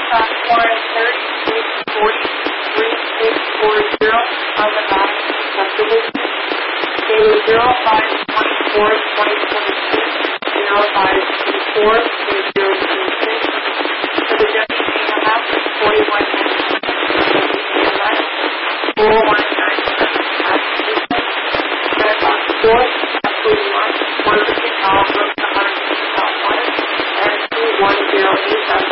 Warren 3640 on the map subdivision. Data 0524-2022, 0524-2026. For the deputy house, 41 4197 Red Box 4, absolutely one, 150 Call, 100 South 1, and 2108